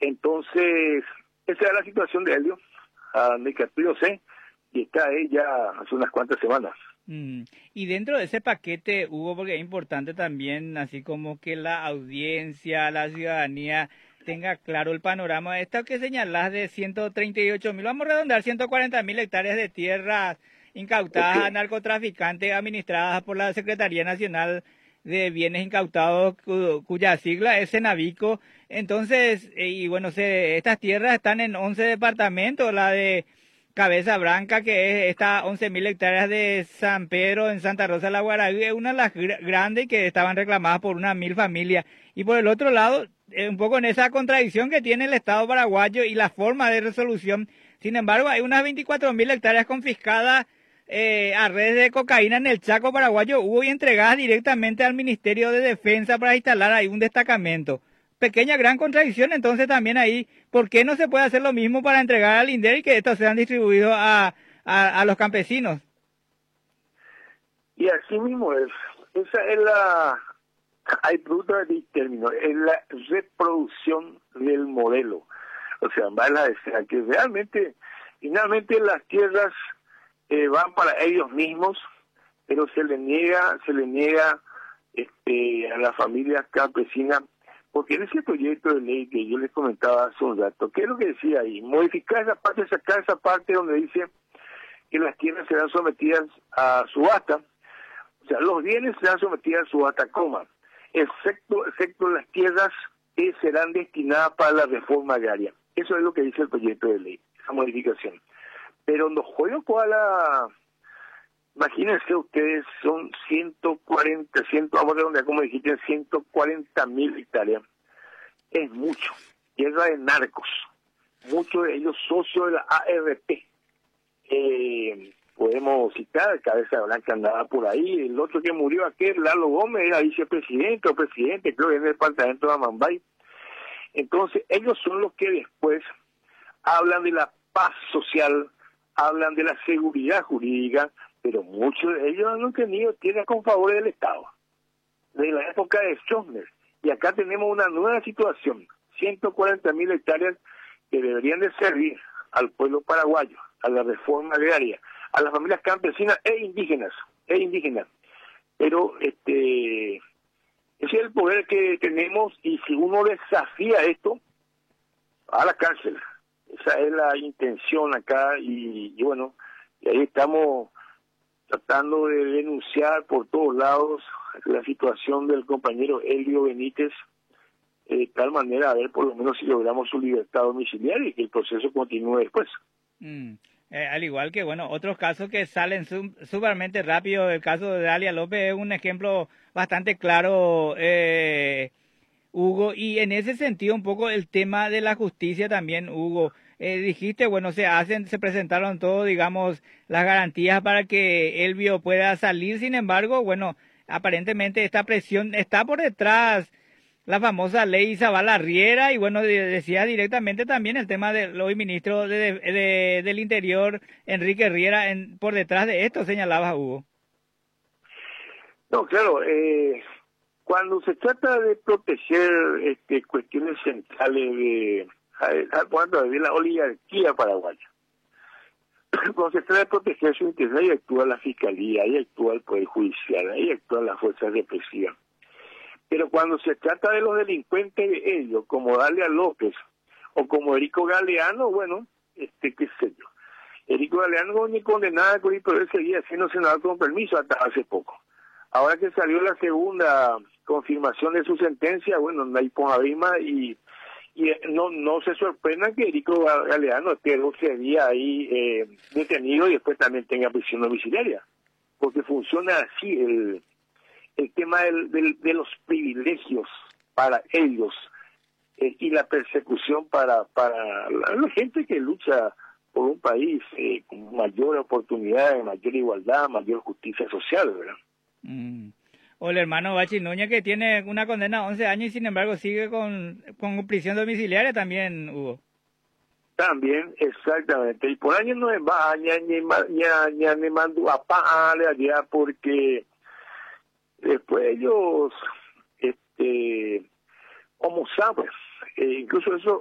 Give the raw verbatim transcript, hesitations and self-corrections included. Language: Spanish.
Entonces, esa es la situación de Helio, a mi que yo sé, y está ahí ya hace unas cuantas semanas. Mm. Y dentro de ese paquete, Hugo, porque es importante también, así como que la audiencia, la ciudadanía tenga claro el panorama. Esto que señalás de ciento treinta y ocho mil, vamos a redondar, ciento cuarenta mil hectáreas de tierras incautadas a Okay. narcotraficantes administradas por la Secretaría Nacional de Bienes Incautados, cu cuya sigla es Senavico. Entonces, eh, y bueno, se, estas tierras están en once departamentos, la de Cabeza Branca, que es esta once mil hectáreas de San Pedro en Santa Rosa de la Guarabí, es una de las gr grandes que estaban reclamadas por unas mil familias. Y por el otro lado, eh, un poco en esa contradicción que tiene el Estado paraguayo y la forma de resolución. Sin embargo, hay unas veinticuatro mil hectáreas confiscadas eh, a redes de cocaína en el Chaco paraguayo, hubo y entregadas directamente al Ministerio de Defensa para instalar ahí un destacamento. Pequeña gran contradicción entonces también ahí. ¿Por qué no se puede hacer lo mismo para entregar al INDER y que estos sean distribuidos a, a, a los campesinos? Y así mismo es. Esa es la, hay producto de término, es la reproducción del modelo. O sea, va a la escena que realmente, finalmente las tierras eh, van para ellos mismos, pero se le niega, se le niega este, a las familias campesinas, porque en ese proyecto de ley que yo les comentaba hace un rato, ¿qué es lo que decía ahí? Modificar esa parte, sacar esa parte donde dice que las tierras serán sometidas a subasta, o sea, los bienes serán sometidos a subasta, coma, excepto, excepto las tierras que serán destinadas para la reforma agraria. Eso es lo que dice el proyecto de ley, esa modificación. Pero no juego cuál la... Imagínense ustedes, son ciento cuarenta, cien, vamos a redondear como dijiste, ciento cuarenta mil hectáreas. Es mucho. Tierra de narcos. Muchos de ellos socios de la A R P. Eh, podemos citar, Cabeza Blanca andaba por ahí, el otro que murió aquel, Lalo Gómez, era vicepresidente o presidente, creo que en el departamento de Amambay. Entonces, ellos son los que después hablan de la paz social, hablan de la seguridad jurídica, pero muchos de ellos han tenido tierras con favores del Estado, de la época de Stroessner. Y acá tenemos una nueva situación, ciento cuarenta mil hectáreas que deberían de servir al pueblo paraguayo, a la reforma agraria, a las familias campesinas e indígenas, e indígenas. Pero este ese es el poder que tenemos, y si uno desafía esto, a la cárcel. Esa es la intención acá, y, y bueno, y ahí estamos tratando de denunciar por todos lados la situación del compañero Helio Benítez, eh, de tal manera a ver por lo menos si logramos su libertad domiciliaria y que el proceso continúe después. Mm. Eh, al igual que, bueno, otros casos que salen sumamente rápido, el caso de Dalia López es un ejemplo bastante claro, eh, Hugo, y en ese sentido un poco el tema de la justicia también, Hugo. Eh, dijiste, bueno, se hacen, se presentaron todo, digamos, las garantías para que Elvio pueda salir. Sin embargo, bueno, aparentemente esta presión está por detrás, la famosa ley Zavala Riera, y bueno, de, decía directamente también el tema del hoy ministro de, de, de, del Interior, Enrique Riera, en, por detrás de esto, señalaba Hugo. No, claro, eh, cuando se trata de proteger este, cuestiones centrales de, cuando de la oligarquía paraguaya, cuando se trata de proteger su interés, ahí actúa la Fiscalía, ahí actúa el Poder Judicial, ahí actúan las fuerzas represivas. Pero cuando se trata de los delincuentes de ellos, como Dalia López o como Erico Galeano, bueno, este qué sé yo. Erico Galeano ni condenada por ir, pero él seguía siendo senador con permiso hasta hace poco. Ahora que salió la segunda confirmación de su sentencia, bueno, no hay ponabima y, y no no se sorprenda que Erico Galeano esté doce días ahí eh, detenido y después también tenga prisión domiciliaria, porque funciona así el el tema del, del, de los privilegios para ellos eh, y la persecución para para la, la gente que lucha por un país eh, con mayor oportunidad, mayor igualdad, mayor justicia social, ¿verdad? Mm. O el hermano Bachi Núñez, que tiene una condena de once años y sin embargo sigue con, con prisión domiciliaria también, Hugo. También, exactamente. Y por años no es va, ña, ña, ña, ña, me mando a pa, allá, porque después ellos, este, como sabes, eh, incluso eso